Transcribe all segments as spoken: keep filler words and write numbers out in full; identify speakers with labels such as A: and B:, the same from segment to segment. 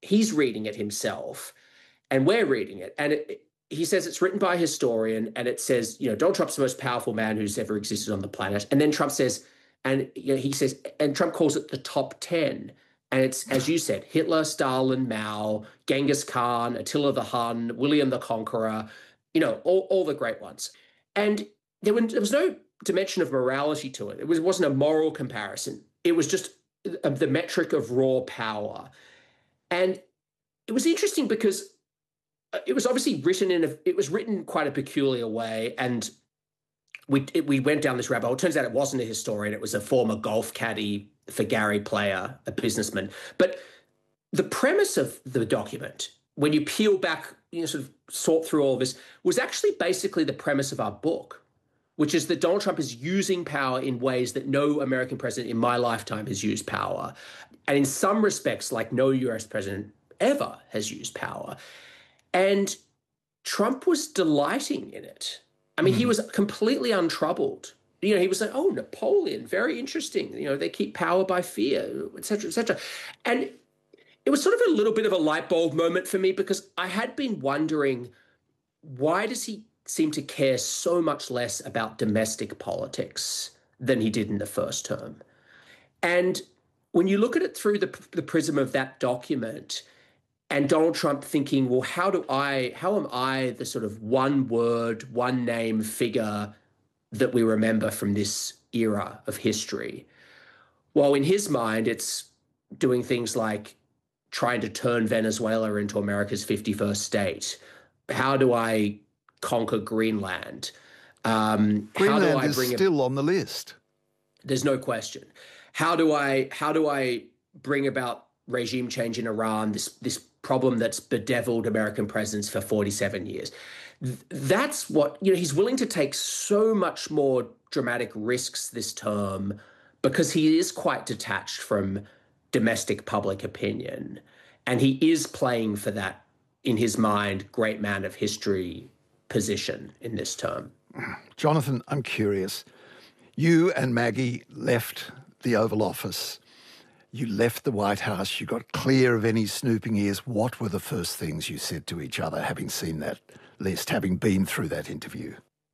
A: he's reading it himself and we're reading it. And it, he says it's written by a historian, and it says, you know, Donald Trump's the most powerful man who's ever existed on the planet. And then Trump says, and you know, he says, and Trump calls it the top ten. And it's, as you said, Hitler, Stalin, Mao, Genghis Khan, Attila the Hun, William the Conqueror, you know, all, all the great ones. And there, were, there was no dimension of morality to it. It, was, it wasn't a moral comparison. It was just the metric of raw power. And it was interesting because it was obviously written in a, it was written quite a peculiar way. And we it, we went down this rabbit hole. It turns out it wasn't a historian. It was a former golf caddy for Gary Player, a businessman. But the premise of the document, when you peel back, you know, sort of sort through all of this, was actually basically the premise of our book, which is that Donald Trump is using power in ways that no American president in my lifetime has used power. And in some respects, like no U S president ever has used power. And Trump was delighting in it. I mean, mm. he was completely untroubled. You know, he was like, oh, Napoleon, very interesting. You know, they keep power by fear, et cetera, et cetera. And it was sort of a little bit of a light bulb moment for me, because I had been wondering, why does he seem to care so much less about domestic politics than he did in the first term? And when you look at it through the, the prism of that document, and Donald Trump thinking, well, how do I, how am I the sort of one word, one name figure that we remember from this era of history? Well, in his mind, it's doing things like trying to turn Venezuela into America's fifty-first state. How do I conquer Greenland? Um,
B: Greenland
A: how do I
B: is
A: bring
B: still
A: a,
B: on the list.
A: There's no question. How do I, how do I bring about regime change in Iran, this, this problem that's bedeviled American presidents for forty-seven years? That's what, you know, he's willing to take so much more dramatic risks this term because he is quite detached from domestic public opinion. And he is playing for that, in his mind, great man of history position in this term.
B: Jonathan, I'm curious. You and Maggie left the Oval Office. You left the White House. You got clear of any snooping ears. What were the first things you said to each other, having seen that list, having been through that interview?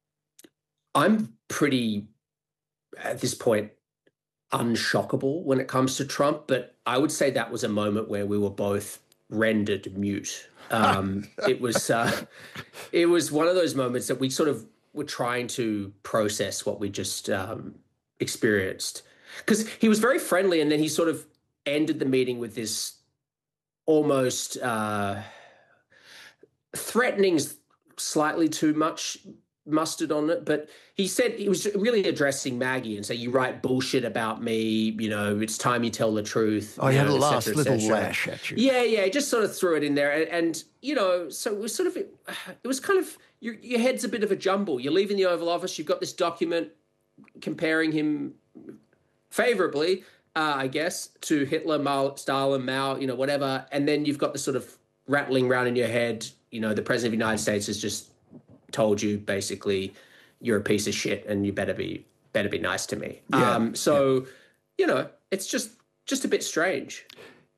A: I'm pretty, at this point, unshockable when it comes to Trump, but I would say that was a moment where we were both rendered mute. Um, it was uh, it was one of those moments that we sort of were trying to process what we just um, experienced. Because he was very friendly, and then he sort of ended the meeting with this almost uh, threatening, slightly too much mustard on it, but he said he was really addressing Maggie and say, you write bullshit about me, you know, it's time you tell the truth.
B: Oh, he had
A: know,
B: a last
A: cetera,
B: little
A: cetera.
B: lash at you.
A: Yeah, yeah, just sort of threw it in there. And, and you know, so it was sort of, it was kind of, your, your head's a bit of a jumble. You're leaving the Oval Office, you've got this document comparing him favorably, uh, I guess, to Hitler, Mao, Stalin, Mao, you know, whatever. And then you've got the sort of rattling around in your head, you know, the President of the United States has just told you basically you're a piece of shit and you better be better be nice to me.
B: Yeah,
A: um, so,
B: yeah.
A: you know, it's just just a bit strange.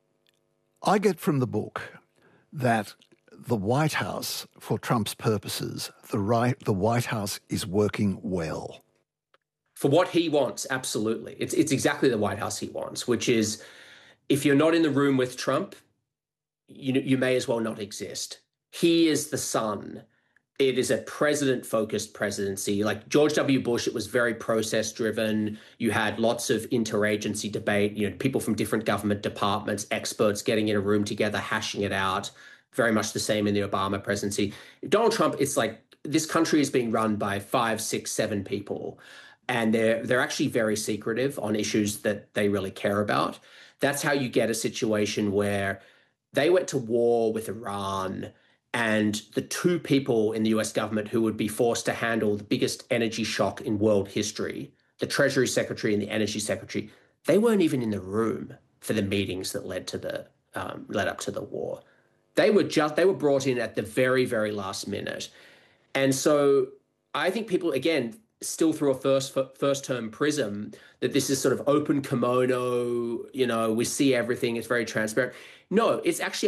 B: I get from the book that the White House, for Trump's purposes, the right, the White House is working well.
A: For what he wants, absolutely. It's it's exactly the White House he wants, which is if you're not in the room with Trump, you you may as well not exist. He is the sun. It is a president-focused presidency. Like George W. Bush, it was very process-driven. You had lots of interagency debate, you know, people from different government departments, experts getting in a room together, hashing it out. Very much the same in the Obama presidency. Donald Trump, it's like this country is being run by five, six, seven people, and they're they're actually very secretive on issues that they really care about. That's how you get a situation where they went to war with Iran, and the two people in the U S government who would be forced to handle the biggest energy shock in world history, the Treasury Secretary and the Energy Secretary, they weren't even in the room for the meetings that led to the um, led up to the war. They were just they were brought in at the very, very last minute. And so I think people, again, still through a first first term prism, that this is sort of open kimono, you know, we see everything, it's very transparent. No, it's actually